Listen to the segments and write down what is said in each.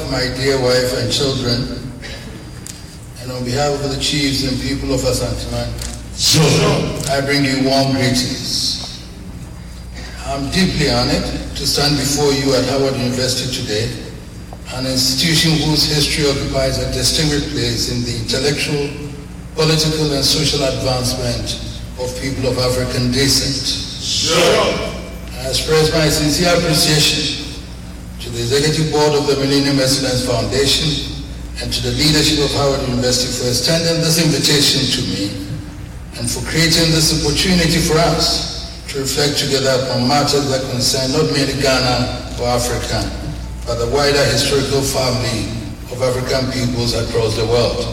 my dear wife and children, and on behalf of the chiefs and people of Asanteman, I bring you warm greetings. I'm deeply honored to stand before you at Howard University today, an institution whose history occupies a distinguished place in the intellectual, political, and social advancement of people of African descent. I express my sincere appreciation to the Executive Board of the Millennium Excellence Foundation and to the leadership of Howard University for extending this invitation to me and for creating this opportunity for us to reflect together upon matters that concern not merely Ghana or Africa, but the wider historical family of African peoples across the world.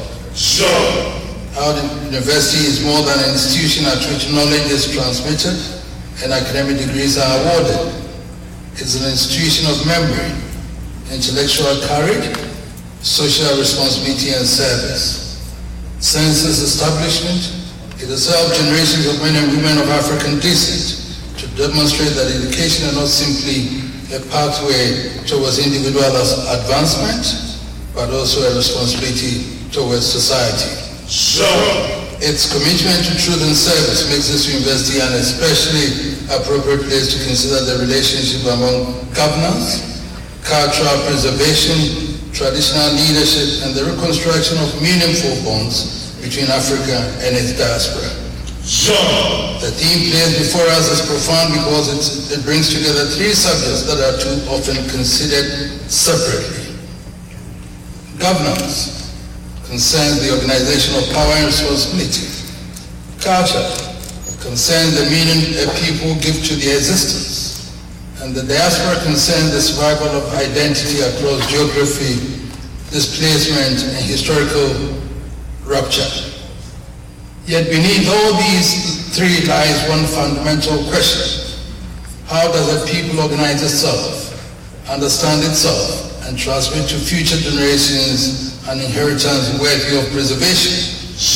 Howard University is more than an institution at which knowledge is transmitted and academic degrees are awarded. It's an institution of memory, intellectual courage, social responsibility and service. Since its establishment, it has helped generations of men and women of African descent to demonstrate that education is not simply a pathway towards individual advancement, but also a responsibility towards society. Its commitment to truth and service makes this university an especially appropriate place to consider the relationship among governance, cultural preservation, traditional leadership, and the reconstruction of meaningful bonds between Africa and its diaspora. The theme placed before us is profound because it brings together three subjects that are too often considered separately. Governance concerns the organization of power and responsibility. Culture concerns the meaning a people give to their existence. And the diaspora concerns the survival of identity across geography, displacement, and historical rupture. Yet beneath all these three lies one fundamental question. How does a people organize itself, understand itself, and transmit to future generations an inheritance worthy of preservation?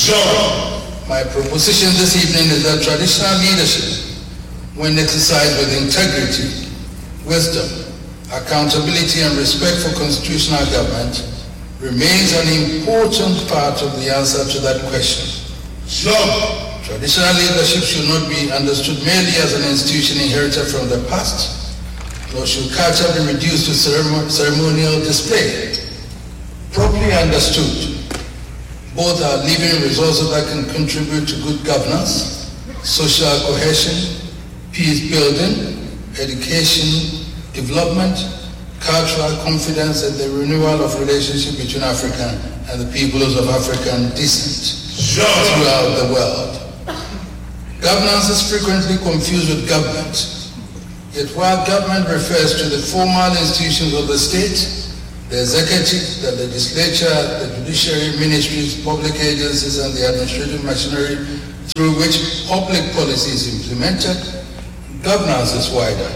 My proposition this evening is that traditional leadership, when exercised with integrity, wisdom, accountability, and respect for constitutional government, remains an important part of the answer to that question. Traditional leadership should not be understood merely as an institution inherited from the past, nor should culture be reduced to ceremonial display. Properly understood, both are living resources that can contribute to good governance, social cohesion, peace building, education, development, cultural confidence, and the renewal of relationship between Africa and the peoples of African descent throughout the world. Governance is frequently confused with government. Yet while government refers to the formal institutions of the state, the executive, the legislature, the judiciary, ministries, public agencies, and the administrative machinery through which public policy is implemented, governance is wider.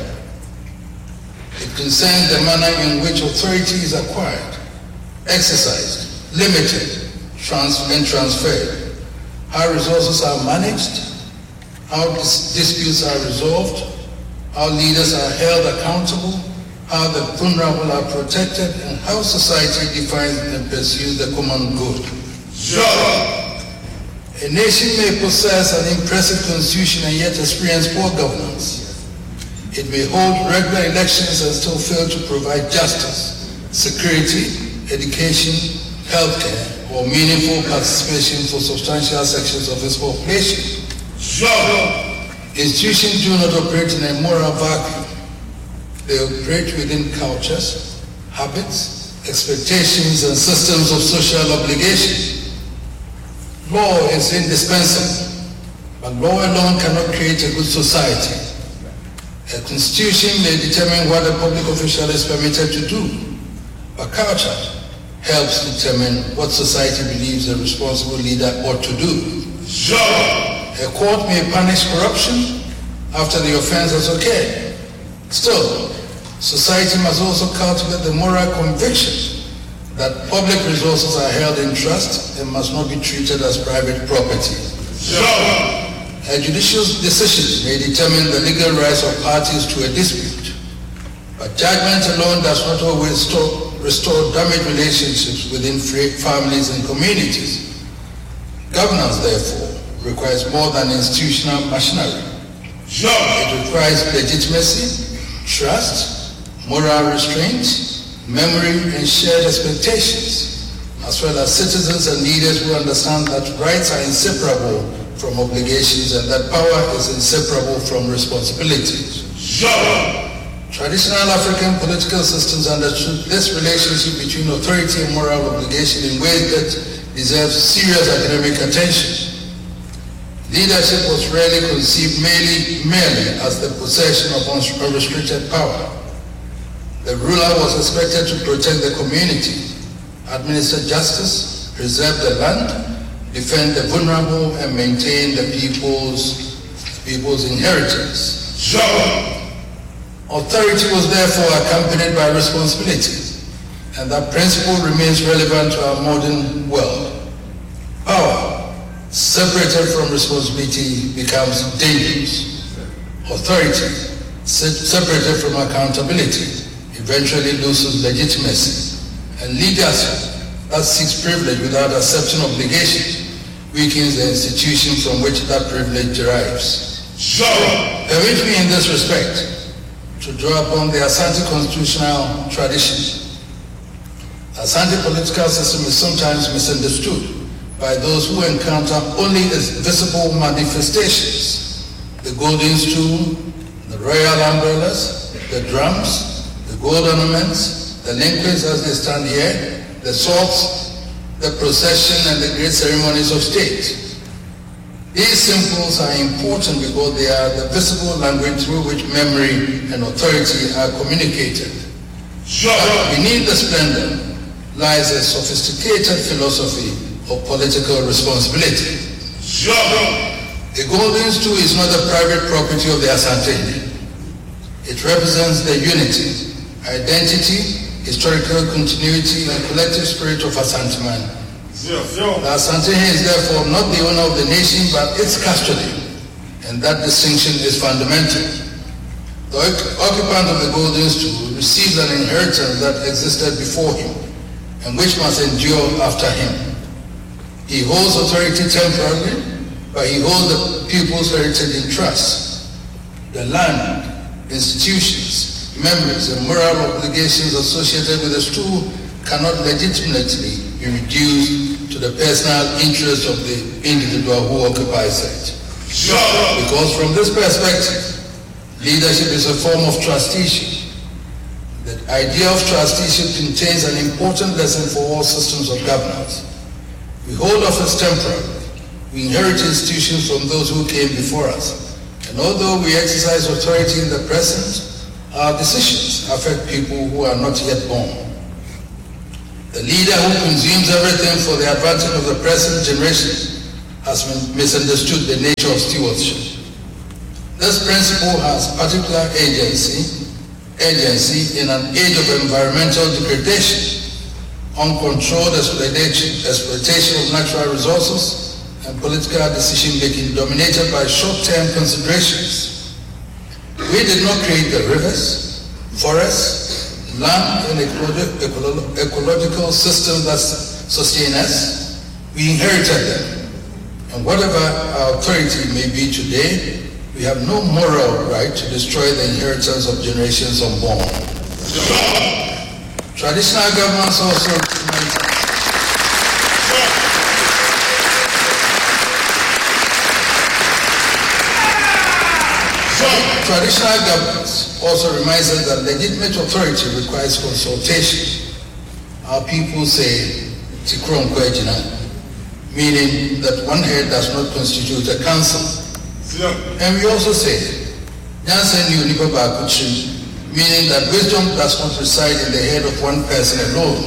It concerns the manner in which authority is acquired, exercised, limited, and transferred, how resources are managed, how disputes are resolved, how leaders are held accountable, how the vulnerable are protected, and how society defines and pursues the common good. A nation may possess an impressive constitution and yet experience poor governance. It may hold regular elections and still fail to provide justice, security, education, healthcare, or meaningful participation for substantial sections of its population. Institutions do not operate in a moral vacuum. They operate within cultures, habits, expectations, and systems of social obligation. Law is indispensable, but law alone cannot create a good society. A constitution may determine what a public official is permitted to do, but culture helps determine what society believes a responsible leader ought to do. A court may punish corruption after the offense has occurred. Still, society must also cultivate the moral conviction that public resources are held in trust and must not be treated as private property. A judicial decision may determine the legal rights of parties to a dispute, but judgment alone does not always stop restore damaged relationships within families and communities. Governance, therefore, requires more than institutional machinery. It requires legitimacy, trust, moral restraint, memory, and shared expectations, as well as citizens and leaders who understand that rights are inseparable from obligations and that power is inseparable from responsibilities. Traditional African political systems understood this relationship between authority and moral obligation in ways that deserve serious academic attention. Leadership was rarely conceived merely as the possession of unrestricted power. The ruler was expected to protect the community, administer justice, preserve the land, defend the vulnerable, and maintain the people's inheritance. Authority was therefore accompanied by responsibility, and that principle remains relevant to our modern world. Power, separated from responsibility, becomes dangerous. Authority, separated from accountability, eventually loses legitimacy. And leadership that seeks privilege without accepting obligation weakens the institution from which that privilege derives. Permit me in this respect to draw upon the Asante constitutional tradition. The Asante political system is sometimes misunderstood by those who encounter only its visible manifestations: the golden stool, the royal umbrellas, the drums, the gold ornaments, the linquets as they stand here, the swords, the procession, and the great ceremonies of state. These symbols are important because they are the visible language through which memory and authority are communicated. But beneath the splendor lies a sophisticated philosophy of political responsibility. The golden stool is not the private property of the Asante. It represents the unity, identity, historical continuity, and collective spirit of Asanteman. The Asante is therefore not the owner of the nation, but its custodian, and that distinction is fundamental. The occupant of the golden stool receives an inheritance that existed before him, and which must endure after him. He holds authority temporarily, but he holds the people's heritage in trust. The land, institutions, memories, and moral obligations associated with the stool cannot legitimately be reduced to the personal interest of the individual who occupies it. Because from this perspective, leadership is a form of trusteeship. The idea of trusteeship contains an important lesson for all systems of governance. We hold office temporarily. We inherit institutions from those who came before us. And although we exercise authority in the present, our decisions affect people who are not yet born. The leader who consumes everything for the advantage of the present generation has misunderstood the nature of stewardship. This principle has particular agency in an age of environmental degradation, uncontrolled exploitation of natural resources, and political decision-making dominated by short-term considerations. We did not create the rivers, forests, land, and ecological systems that sustain us. We inherited them. And whatever our authority may be today, we have no moral right to destroy the inheritance of generations unborn. Traditional governments also Traditional governance also reminds us that legitimate authority requires consultation. Our people say, "Tikron Kwejina," meaning that one head does not constitute a council. And we also say, "Nyansen yu nipa baako chim," meaning that wisdom does not reside in the head of one person alone.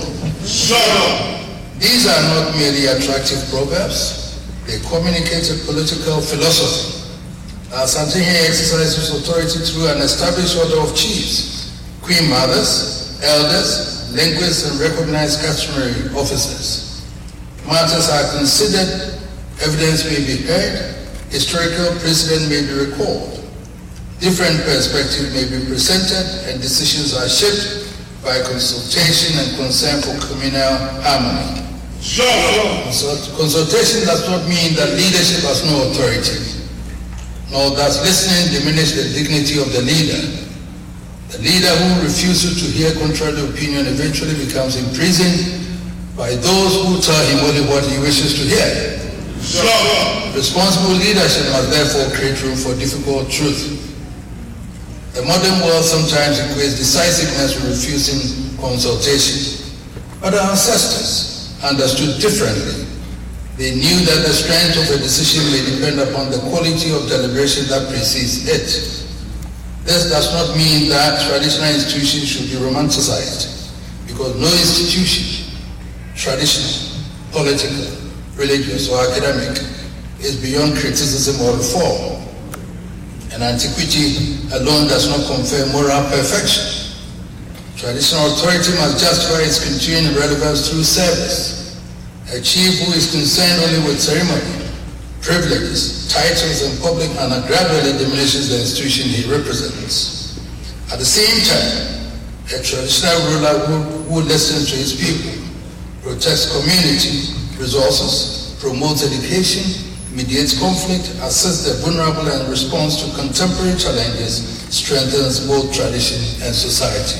These are not merely attractive proverbs, they communicate a political philosophy. Asante exercises authority through an established order of chiefs, queen mothers, elders, linguists, and recognized customary officers. Matters are considered, evidence may be heard, historical precedent may be recalled. Different perspectives may be presented, and decisions are shaped by consultation and concern for communal harmony. Consultation does not mean that leadership has no authority, nor does listening diminish the dignity of the leader. The leader who refuses to hear contrary opinion eventually becomes imprisoned by those who tell him only what he wishes to hear. Responsible leadership must therefore create room for difficult truth. The modern world sometimes equates decisiveness with refusing consultation, but our ancestors understood differently. They knew that the strength of a decision may depend upon the quality of deliberation that precedes it. This does not mean that traditional institutions should be romanticized, because no institution, traditional, political, religious, or academic, is beyond criticism or reform. And antiquity alone does not confer moral perfection. Traditional authority must justify its continuing relevance through service. A chief who is concerned only with ceremony, privileges, titles, and public honor gradually diminishes the institution he represents. At the same time, a traditional ruler who listens to his people, protects community resources, promotes education, mediates conflict, assists the vulnerable, and responds to contemporary challenges, strengthens both tradition and society.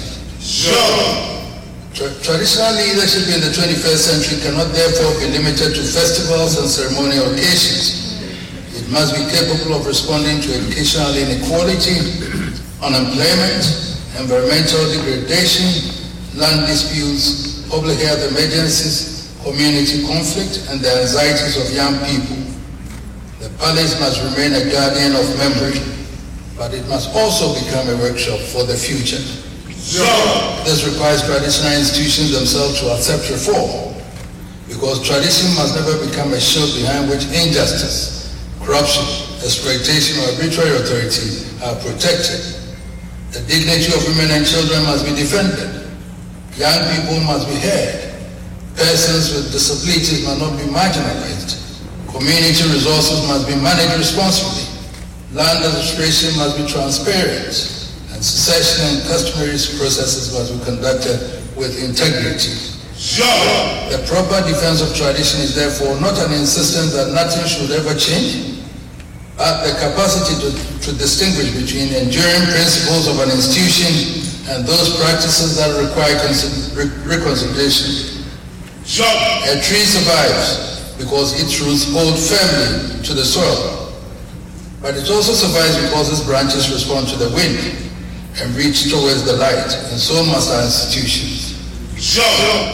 Traditional leadership in the 21st century cannot therefore be limited to festivals and ceremonial occasions. It must be capable of responding to educational inequality, unemployment, environmental degradation, land disputes, public health emergencies, community conflict, and the anxieties of young people. The palace must remain a guardian of memory, but it must also become a workshop for the future. This requires traditional institutions themselves to accept reform, because tradition must never become a shield behind which injustice, corruption, exploitation, or arbitrary authority are protected. The dignity of women and children must be defended. Young people must be heard. Persons with disabilities must not be marginalized. Community resources must be managed responsibly. Land administration must be transparent. And succession and customary processes must be conducted with integrity. The proper defense of tradition is therefore not an insistence that nothing should ever change, but the capacity to distinguish between enduring principles of an institution and those practices that require reconciliation. A tree survives because its roots hold firmly to the soil, but it also survives because its branches respond to the wind and reach towards the light, and so must our institutions.